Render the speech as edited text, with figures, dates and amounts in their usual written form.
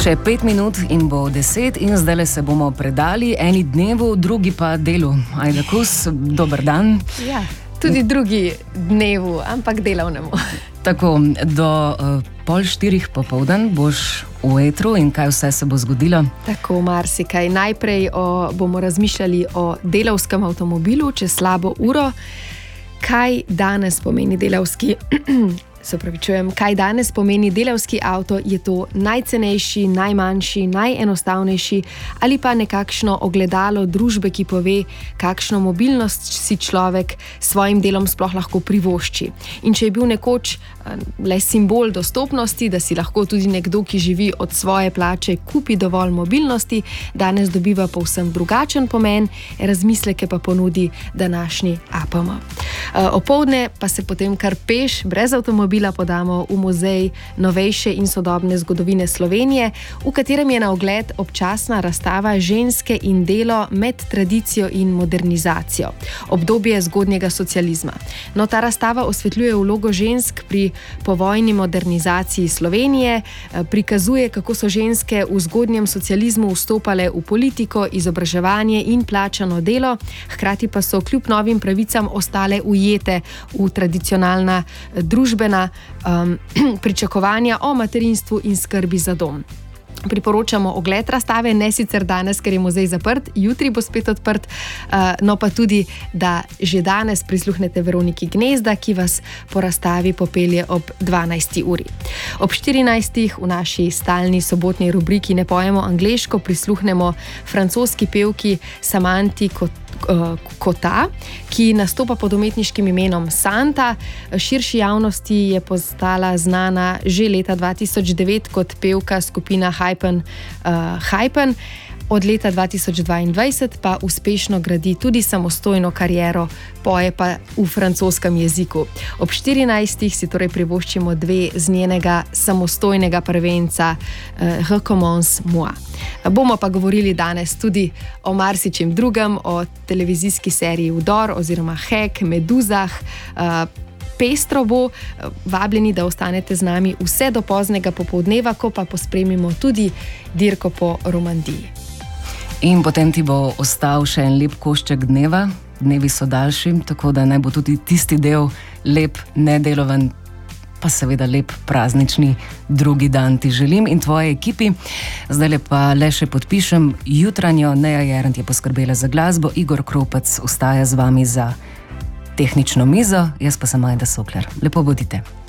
Še 5 minut in bo 10 in zdaj se bomo predali eni dnevu, drugi pa delu. Ajde, Kus, dober dan. Ja, tudi drugi dnevu, ampak delavnemu. Tako, do 3:30 popoldan boš v etru in kaj vse se bo zgodilo? Tako, marsikaj. Najprej bomo razmišljali o delavskem avtomobilu čez slabo uro. Kaj danes pomeni delavski Kaj danes pomeni delavski avto? Je to najcenejši, najmanjši, najenostavnejši ali pa nekakšno ogledalo družbe, ki pove, kakšno mobilnost si človek s svojim delom sploh lahko privošči. In če je bil nekoč le simbol dostopnosti, da si lahko tudi nekdo, ki živi od svoje plače, kupi dovolj mobilnosti, danes dobiva povsem drugačen pomen, razmisleke pa ponudi današnji APM. Opoldne pa se potem kar peš, brez avtomobila, podamo v muzej novejše in sodobne zgodovine Slovenije, v katerem je na ogled občasna razstava Ženske in delo med tradicijo in modernizacijo, obdobje zgodnjega socializma. No, ta razstava osvetljuje vlogo žensk pri povojni modernizaciji Slovenije, prikazuje, kako so ženske v zgodnjem socializmu vstopale v politiko, izobraževanje in plačano delo, hkrati pa so kljub novim pravicam ostale ujete v tradicionalna družbena pričakovanja o materinstvu in skrbi za dom. Priporočamo ogled razstave, ne sicer danes, ker je muzej zaprt, jutri bo spet odprt, no pa tudi, da že danes prisluhnete Veroniki Gnezda, ki vas po razstavi popelje ob 12. uri. Ob 14. v naši stalni sobotni rubriki Ne pojemo angleško prisluhnemo francoski pevki Samanti Kota, ki nastopa pod umetniškim imenom Santa. Širši javnosti je postala znana že leta 2009 kot pevka skupina Hypen. Od leta 2022 pa uspešno gradi tudi samostojno kariero, poje pa v francoskem jeziku. Ob 14. si torej privoščimo dve z njenega samostojnega prvenca Recommence moi. Bomo pa govorili danes tudi o marsičem drugem, o televizijski seriji Vdor oziroma Hack, Meduzah. Pestro bo, vabljeni, da ostanete z nami vse do poznega popoldneva, ko pa pospremimo tudi dirko po Romandiji. In potem ti bo ostal še en lep košček dneva, dnevi so daljši, tako da naj bo tudi tisti del lep, nedeloven, pa seveda lep praznični drugi dan ti želim in tvoji ekipi. Zdaj pa le še podpišem jutranjo, Neja Jerant je poskrbela za glasbo, Igor Kropec ostaja z vami za tehnično mizo, jaz pa sem Majda Sokler. Lepo bodite.